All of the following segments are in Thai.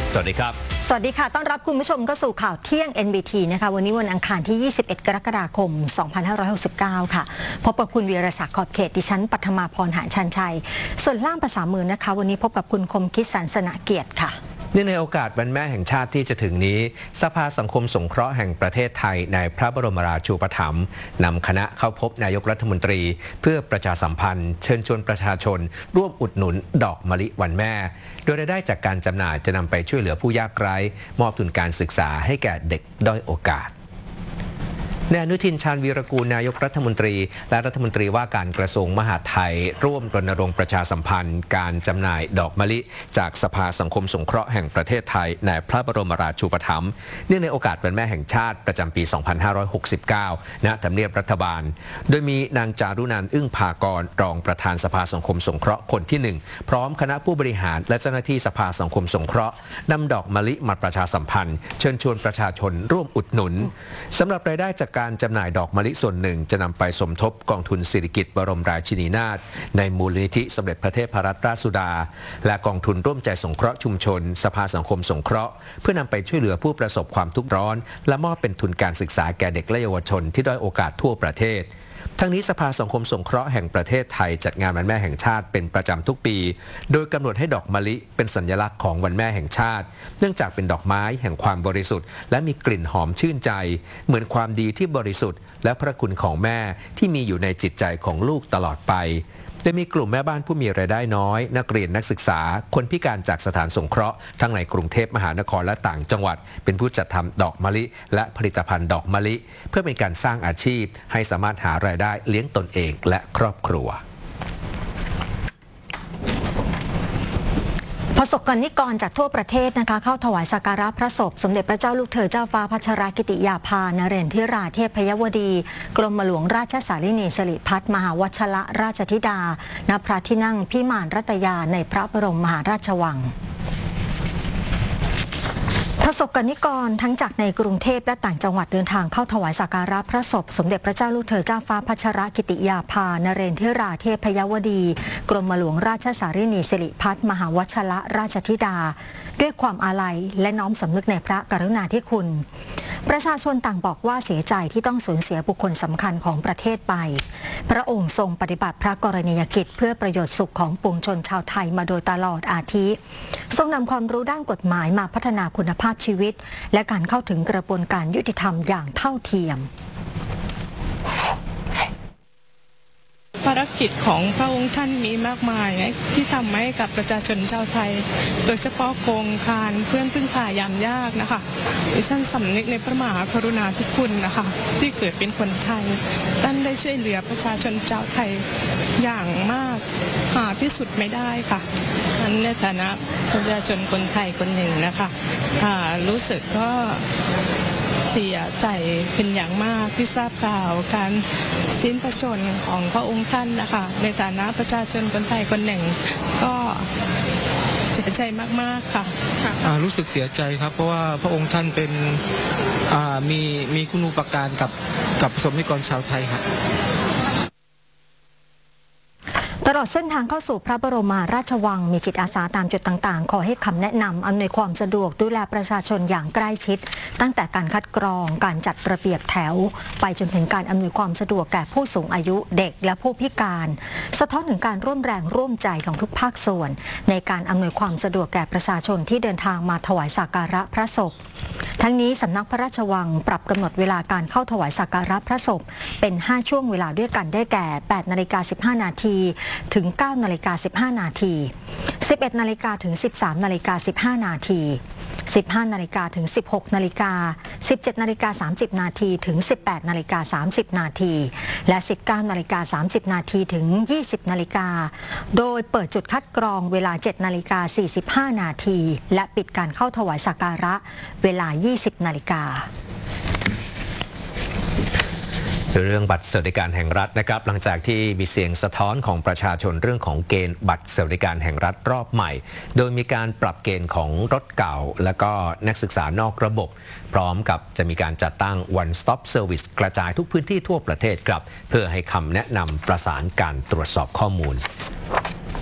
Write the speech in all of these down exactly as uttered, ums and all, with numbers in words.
สวัสดีครับสวัสดีค่ะต้อนรับคุณผู้ชมเข้าสู่ข่าวเที่ยง เอ็น บี ที นะคะวันนี้วันอังคารที่ยี่สิบเอ็ดกรกฎาคมสองพันห้าร้อยหกสิบเก้าค่ะพบกับคุณวีรศักดิ์ขอบเขตดิฉันปัทมาพรหาชันชัยส่วนล่ามภาษามือนะคะวันนี้พบกับคุณคมคิดสันสนะเกียรติค่ะเนื่องในโอกาสวันแม่แห่งชาติที่จะถึงนี้สภาสังคมสงเคราะห์แห่งประเทศไทยในพระบรมราชูปถัมภ์นำคณะเข้าพบนายกรัฐมนตรีเพื่อประชาสัมพันธ์เชิญชวนประชาชนร่วมอุดหนุนดอกมะลิวันแม่โดยรายได้จากการจำหน่ายจะนำไปช่วยเหลือผู้ยากไร้มอบทุนการศึกษาให้แก่เด็กด้อยโอกาสนายอนุทินชาญวีรกูลนายกรัฐมนตรีและรัฐมนตรีว่าการกระทรวงมหาดไทยร่วมรณรงค์ประชาสัมพันธ์การจำหน่ายดอกมะลิจากสภาสังคมสงเคราะห์แห่งประเทศไทยในพระบรมราชูปถัมภ์เนื่องในโอกาสวันแม่แห่งชาติประจำปี สองพันห้าร้อยหกสิบเก้า ณ ทำเนียบรัฐบาลโดยมีนางจารุนันท์อึ้งภากรรองประธานสภาสังคมสงเคราะห์คนที่หนึ่งพร้อมคณะผู้บริหารและเจ้าหน้าที่สภาสังคมสงเคราะห์นำดอกมะลิมาประชาสัมพันธ์เชิญชวนประชาชนร่วมอุดหนุนสำหรับรายได้จากการจำหน่ายดอกมะลิส่วนหนึ่งจะนำไปสมทบกองทุนสิริกิติ์บรมราชินีนาถในมูลนิธิสมเด็จพระเทพรัตนราชสุดาและกองทุนร่วมใจสงเคราะห์ชุมชนสภาสังคมสงเคราะห์เพื่อนำไปช่วยเหลือผู้ประสบความทุกข์ร้อนและมอบเป็นทุนการศึกษาแก่เด็กและเยาวชนที่ด้อยโอกาสทั่วประเทศทั้งนี้สภาสังคมสงเคราะห์แห่งประเทศไทยจัดงานวันแม่แห่งชาติเป็นประจำทุกปีโดยกำหนดให้ดอกมะลิเป็นสัญลักษณ์ของวันแม่แห่งชาติเนื่องจากเป็นดอกไม้แห่งความบริสุทธิ์และมีกลิ่นหอมชื่นใจเหมือนความดีที่บริสุทธิ์และพระคุณของแม่ที่มีอยู่ในจิตใจของลูกตลอดไปโดยมีกลุ่มแม่บ้านผู้มีรายได้น้อยนักเรียนนักศึกษาคนพิการจากสถานสงเคราะห์ทั้งในกรุงเทพมหานครและต่างจังหวัดเป็นผู้จัดทำดอกมะลิและผลิตภัณฑ์ดอกมะลิเพื่อเป็นการสร้างอาชีพให้สามารถหารายได้เลี้ยงตนเองและครอบครัวประสบกนิกรจากทั่วประเทศนะคะเข้าถวายสักการะพระศพสมเด็จพระเจ้าลูกเธอเจ้าฟ้าพัชรกิติยาภานเรนทิราเทพยวดีกรมหลวงราชสารินีสิริพัฒน์มหาวชระราชธิดาณพระที่นั่งพิมานรัตยาในพระบรมมหาราชวังประสบกนิกรทั้งจากในกรุงเทพและต่างจังหวัดเดินทางเข้าถวายสักการะพระศพสมเด็จพระเจ้าลูกเธอเจ้าฟ้าพัชรกิติยาภานเรนทิราเทพยวดีกรมหลวงราชสารินีสิริพัฒน์มหาวชระราชธิดาด้วยความอาลัยและน้อมสำนึกในพระกรุณาธิคุณประชาชนต่างบอกว่าเสียใจที่ต้องสูญเสียบุคคลสำคัญของประเทศไปพระองค์ทรงปฏิบัติพระกรณียกิจเพื่อประโยชน์สุขของปวงชนชาวไทยมาโดยตลอดอาทิทรงนำความรู้ด้านกฎหมายมาพัฒนาคุณภาพชีวิตและการเข้าถึงกระบวนการยุติธรรมอย่างเท่าเทียมภารกิจของพระองค์ท่านมีมากมายที่ทำให้กับประชาชนชาวไทยโดยเฉพาะโครงการเพื่อนพึ่งพายามยากนะคะดิฉันสำนึกในพระมหากรุณาธิคุณนะคะที่เกิดเป็นคนไทยท่านได้ช่วยเหลือประชาชนชาวไทยอย่างมากหาที่สุดไม่ได้ค่ะนั้นในฐานะประชาชนคนไทยคนหนึ่งนะคะรู้สึกก็เสียใจเป็นอย่างมากที่ทราบข่าวการสิ้นพระชนม์ของพระองค์ท่านนะคะในฐานะประชาชนคนไทยคนหนึ่งก็เสียใจมากๆค่ะรู้สึกเสียใจครับเพราะว่าพระองค์ท่านเป็นมีมีคุณูปการกับกับประสบนิกรชาวไทยครับตลอดเส้นทางเข้าสู่พระบรมราชวังมีจิตอาสาตามจุดต่างๆขอให้คำแนะนำอำนวยความสะดวกดูแลประชาชนอย่างใกล้ชิดตั้งแต่การคัดกรองการจัดระเบียบแถวไปจนถึงการอำนวยความสะดวกแก่ผู้สูงอายุเด็กและผู้พิการสะท้อนถึงการร่วมแรงร่วมใจของทุกภาคส่วนในการอำนวยความสะดวกแก่ประชาชนที่เดินทางมาถวายสักการะพระศพทั้งนี้สำนักพระราชวังปรับกำหนดเวลาการเข้าถวายสักการะพระศพเป็นห้าช่วงเวลาด้วยกันได้แก่แปดนาฬิกาสิบห้านาทีถึงเก้านาฬิกาสิบห้านาทีสิบเอ็ดนาฬิกาถึงสิบสามนาฬิกาสิบห้านาทีสิบห้านาฬิกาถึงสิบหกนาฬิกาสิบเจ็ดนาฬิกาสามสิบนาทีถึงสิบแปดนาฬิกาสามสิบนาทีและสิบเก้านาฬิกาสามสิบนาทีถึงยี่สิบนาฬิกาโดยเปิดจุดคัดกรองเวลาเจ็ดนาฬิกาสี่สิบห้านาทีและปิดการเข้าถวายสักการะเวลายี่สิบนาฬิกาเรื่องบัตรสวัสดิการแห่งรัฐนะครับหลังจากที่มีเสียงสะท้อนของประชาชนเรื่องของเกณฑ์บัตรสวัสดิการแห่งรัฐรอบใหม่โดยมีการปรับเกณฑ์ของรถเก่าและก็นักศึกษานอกระบบพร้อมกับจะมีการจัดตั้ง one stop service กระจายทุกพื้นที่ทั่วประเทศครับเพื่อให้คำแนะนำประสานการตรวจสอบข้อมูล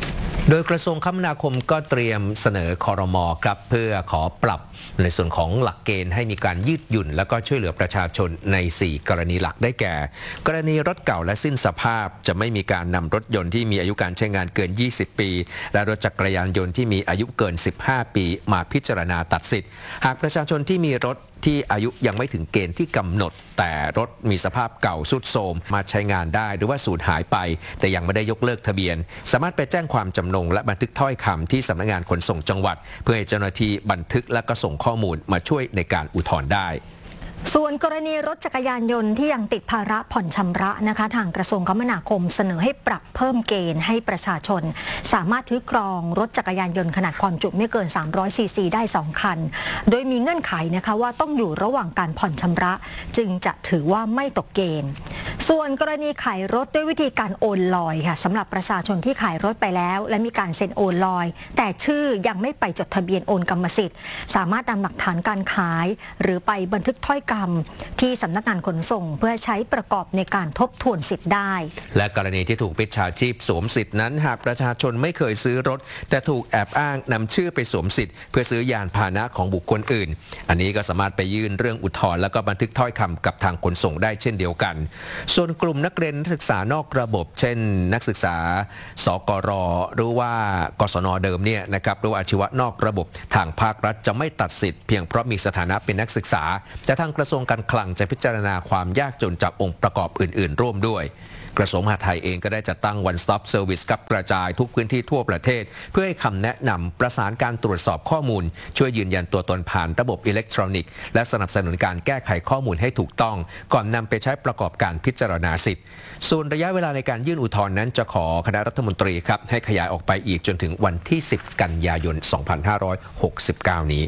โดยกระทรวงคมนาคมก็เตรียมเสนอครม.ครับเพื่อขอปรับในส่วนของหลักเกณฑ์ให้มีการยืดหยุ่นและก็ช่วยเหลือประชาชนในสี่กรณีหลักได้แก่กรณีรถเก่าและสิ้นสภาพจะไม่มีการนำรถยนต์ที่มีอายุการใช้งานเกินยี่สิบปีและรถจักรยานยนต์ที่มีอายุเกินสิบห้าปีมาพิจารณาตัดสิทธิ์หากประชาชนที่มีรถที่อายุยังไม่ถึงเกณฑ์ที่กำหนดแต่รถมีสภาพเก่าทรุดโทรมมาใช้งานได้หรือว่าสูญหายไปแต่ยังไม่ได้ยกเลิกทะเบียนสามารถไปแจ้งความจำนงและบันทึกถ้อยคำที่สำนักงานขนส่งจังหวัดเพื่อให้เจ้าหน้าที่บันทึกและก็ส่งข้อมูลมาช่วยในการอุทธรณ์ได้ส่วนกรณีรถจักรยานยนต์ที่ยังติดภาระผ่อนชำระนะคะทางกระทรวงคมนาคมเสนอให้ปรับเพิ่มเกณฑ์ให้ประชาชนสามารถถือครองรถจักรยานยนต์ขนาดความจุไม่เกินสามร้อยซีซีได้สองคันโดยมีเงื่อนไขนะคะว่าต้องอยู่ระหว่างการผ่อนชำระจึงจะถือว่าไม่ตกเกณฑ์ส่วนกรณีขายรถด้วยวิธีการโอนลอยค่ะสำหรับประชาชนที่ขายรถไปแล้วและมีการเซ็นโอนลอยแต่ชื่อยังไม่ไปจดทะเบียนโอนกรรมสิทธิ์สามารถนำหลักฐานการขายหรือไปบันทึกถ้อยกรรมที่สำนักงานขนส่งเพื่อใช้ประกอบในการทบทวนสิทธิ์ได้และกรณีที่ถูกมิจฉาชีพสวมสิทธินั้นหากประชาชนไม่เคยซื้อรถแต่ถูกแอบอ้างนำชื่อไปสวมสิทธิ์เพื่อซื้อยานพาหนะของบุคคลอื่นอันนี้ก็สามารถไปยื่นเรื่องอุทธรณ์แล้วก็บันทึกถ้อยคำกับทางขนส่งได้เช่นเดียวกันส่วนกลุ่มนักเรียนนักศึกษานอกระบบเช่นนักศึกษาสกรหรือว่ากศนเดิมเนี่ยนะครับหรืออาชีวะนอกระบบทางภาครัฐจะไม่ตัดสิทธิ์เพียงเพราะมีสถานะเป็นนักศึกษาแต่ทางกระทรวงการคลังจะพิจารณาความยากจนจากองค์ประกอบอื่นๆร่วมด้วยกระทรวงมหาดไทยเองก็ได้จัดตั้ง One Stop Service กับกระจายทุกพื้นที่ทั่วประเทศเพื่อให้คำแนะนำประสานการตรวจสอบข้อมูลช่วยยืนยันตัวตนผ่านระบบอิเล็กทรอนิกส์และสนับสนุนการแก้ไขข้อมูลให้ถูกต้องก่อนนำไปใช้ประกอบการพิจารณาสิทธิ์ส่วนระยะเวลาในการยื่นอุทธรณ์นั้นจะขอคณะรัฐมนตรีครับให้ขยายออกไปอีกจนถึงวันที่สิบกันยายนสองพันห้าร้อยหกสิบเก้านี้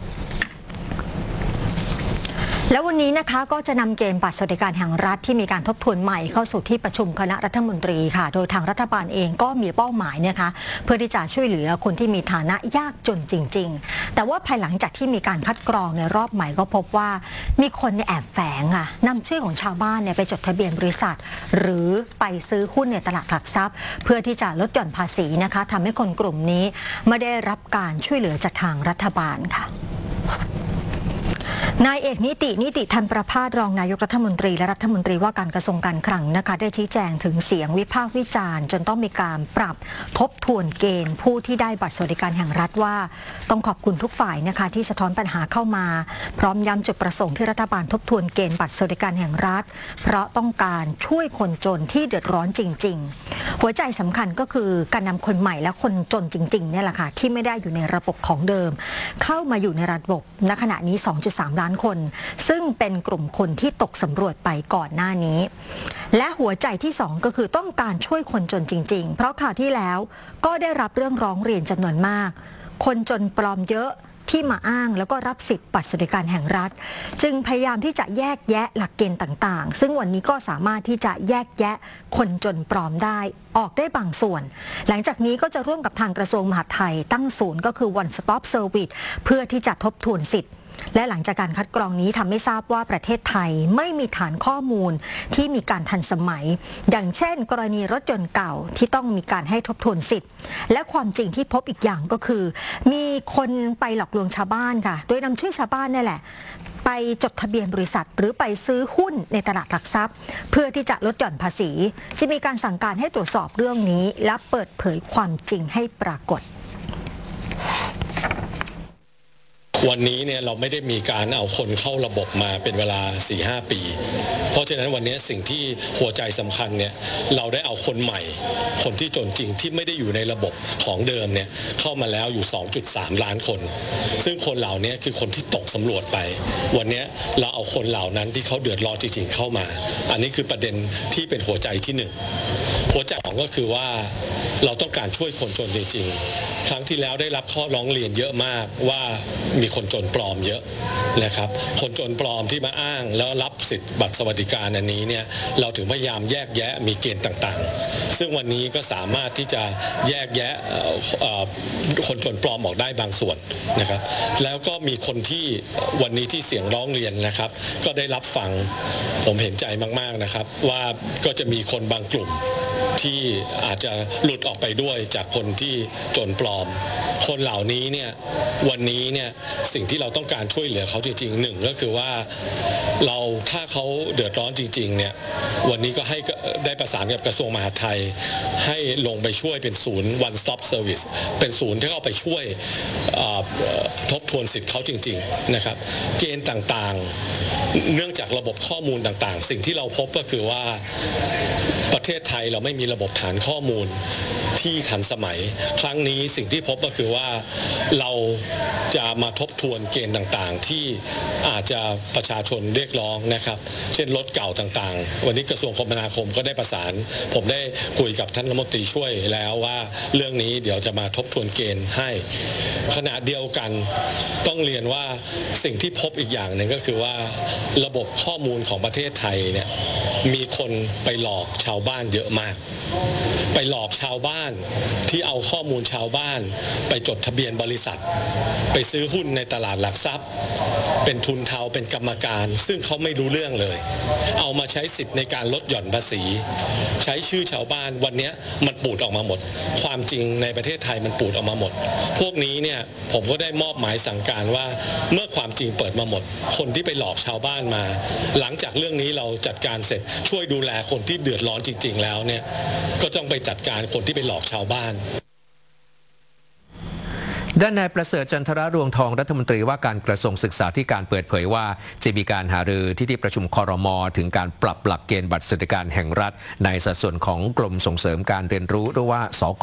แล้ววันนี้นะคะก็จะนำเกณฑ์บัตรสวัสดิการแห่งรัฐที่มีการทบทวนใหม่เข้าสู่ที่ประชุมคณะรัฐมนตรีค่ะโดยทางรัฐบาลเองก็มีเป้าหมายนะคะเพื่อที่จะช่วยเหลือคนที่มีฐานะยากจนจริงๆแต่ว่าภายหลังจากที่มีการคัดกรองในรอบใหม่ก็พบว่ามีคนแอบแฝงอ่ะนำชื่อของชาวบ้านเนี่ยไปจดทะเบียนบริษัทหรือไปซื้อหุ้นในตลาดหลักทรัพย์เพื่อที่จะลดหย่อนภาษีนะคะทำให้คนกลุ่มนี้ไม่ได้รับการช่วยเหลือจากทางรัฐบาลค่ะนายเอกนิตินิติธันประภาสรองนายกรัฐมนตรีและรัฐมนตรีว่าการกระทรวงการคลังนะคะได้ชี้แจงถึงเสียงวิพากษ์วิจารณ์จนต้องมีการปรับทบทวนเกณฑ์ผู้ที่ได้บัตรสวัสดิการแห่งรัฐว่าต้องขอบคุณทุกฝ่ายนะคะที่สะท้อนปัญหาเข้ามาพร้อมย้ำจุดประสงค์ที่รัฐบาลทบทวนเกณฑ์บัตรสวัสดิการแห่งรัฐเพราะต้องการช่วยคนจนที่เดือดร้อนจริงๆหัวใจสำคัญก็คือการนำคนใหม่และคนจนจริงๆเนี่ยแหละค่ะที่ไม่ได้อยู่ในระบบของเดิมเข้ามาอยู่ในระบบณขณะนี้ สองจุดสามล้านคนซึ่งเป็นกลุ่มคนที่ตกสำรวจไปก่อนหน้านี้และหัวใจที่สองก็คือต้องการช่วยคนจนจริงๆเพราะข่าวที่แล้วก็ได้รับเรื่องร้องเรียนจำนวนมากคนจนปลอมเยอะที่มาอ้างแล้วก็รับสิทธิ์บัตรสวัสดิการแห่งรัฐจึงพยายามที่จะแยกแยะหลักเกณฑ์ต่างๆซึ่งวันนี้ก็สามารถที่จะแยกแยะคนจนปลอมได้ออกได้บางส่วนหลังจากนี้ก็จะร่วมกับทางกระทรวงมหาดไทยตั้งศูนย์ก็คือ One Stop Service เพื่อที่จะทบทวนสิทธิ์และหลังจากการคัดกรองนี้ทำให้ทราบว่าประเทศไทยไม่มีฐานข้อมูลที่มีการทันสมัยอย่างเช่นกรณีรถยนต์เก่าที่ต้องมีการให้ทบทวนสิทธิ์และความจริงที่พบอีกอย่างก็คือมีคนไปหลอกลวงชาวบ้านค่ะโดยนำชื่อชาวบ้านนี่แหละไปจดทะเบียนบริษัทหรือไปซื้อหุ้นในตลาดหลักทรัพย์เพื่อที่จะลดหย่อนภาษีจะมีการสั่งการให้ตรวจสอบเรื่องนี้และเปิดเผยความจริงให้ปรากฏวันนี้เนี่ยเราไม่ได้มีการเอาคนเข้าระบบมาเป็นเวลา สี่ห้า ปีเพราะฉะนั้นวันนี้สิ่งที่หัวใจสำคัญเนี่ยเราได้เอาคนใหม่คนที่จนจริงที่ไม่ได้อยู่ในระบบของเดิมเนี่ยเข้ามาแล้วอยู่ สองจุดสาม ล้านคนซึ่งคนเหล่านี้คือคนที่ตกสำรวจไปวันนี้เราเอาคนเหล่านั้นที่เขาเดือดร้อนจริงๆเข้ามาอันนี้คือประเด็นที่เป็นหัวใจที่หนึ่งหัวใจสองก็คือว่าเราต้องการช่วยคนจนจริงๆครั้งที่แล้วได้รับข้อร้องเรียนเยอะมากว่ามีคนจนปลอมเยอะนะครับคนจนปลอมที่มาอ้างแล้วรับสิทธิ์บัตรสวัสดิการอันนี้เนี่ยเราถึงพยายามแยกแยะมีเกณฑ์ต่างๆซึ่งวันนี้ก็สามารถที่จะแยกแยะคนจนปลอมออกได้บางส่วนนะครับแล้วก็มีคนที่วันนี้ที่เสียงร้องเรียนนะครับก็ได้รับฟังผมเห็นใจมากๆนะครับว่าก็จะมีคนบางกลุ่มทที่อาจจะหลุดออกไปด้วยจากคนที่โจรปลอมคนเหล่านี้เนี่ยวันนี้เนี่ยสิ่งที่เราต้องการช่วยเหลือเขาจริงๆหนึ่งก็คือว่าเราถ้าเขาเดือดร้อนจริงๆเนี่ยวันนี้ก็ให้ได้ประสานกับกระทรวงมหาดไทยให้ลงไปช่วยเป็นศูนย์ one stop service เป็นศูนย์ที่เข้าไปช่วยทบทวนสิทธิ์เขาจริงๆนะครับเกณฑ์ต่างๆเนื่องจากระบบข้อมูลต่างๆสิ่งที่เราพบก็คือว่าประเทศไทยเราไม่มีระบบฐานข้อมูลที่ทันสมัยครั้งนี้สิ่งที่พบก็คือว่าเราจะมาทบทวนเกณฑ์ต่างๆที่อาจจะประชาชนเรียกร้องนะครับเช่นรถเก่าต่างๆวันนี้กระทรวงคมนาคมก็ได้ประสานผมได้คุยกับท่านรัฐมนตรีช่วยแล้วว่าเรื่องนี้เดี๋ยวจะมาทบทวนเกณฑ์ให้ขณะเดียวกันต้องเรียนว่าสิ่งที่พบอีกอย่างหนึ่งก็คือว่าระบบข้อมูลของประเทศไทยเนี่ยมีคนไปหลอกชาวบ้านเยอะมากไปหลอกชาวบ้านที่เอาข้อมูลชาวบ้านไปจดทะเบียนบริษัทไปซื้อหุ้นในตลาดหลักทรัพย์เป็นทุนเทาเป็นกรรมการซึ่งเขาไม่รู้เรื่องเลยเอามาใช้สิทธิ์ในการลดหย่อนภาษีใช้ชื่อชาวบ้านวันนี้มันปูดออกมาหมดความจริงในประเทศไทยมันปูดออกมาหมดพวกนี้เนี่ยผมก็ได้มอบหมายสั่งการว่าเมื่อความจริงเปิดมาหมดคนที่ไปหลอกชาวบ้านมาหลังจากเรื่องนี้เราจัดการเสร็จช่วยดูแลคนที่เดือดร้อนจริงๆแล้วเนี่ยก็ต้องไปจัดการคนที่ไปหลอกชาวบ้านด้านนายประเสริฐจันทรรวงทองรัฐมนตรีว่าการกระทรวงศึกษาธิการเปิดเผยว่าจะมีการหารือที่ที่ประชุมครม.ถึงการปรับหลักเกณฑ์บัตรสวัสดิการแห่งรัฐในสัดส่วนของกรมส่งเสริมการเรียนรู้หรือว่าสก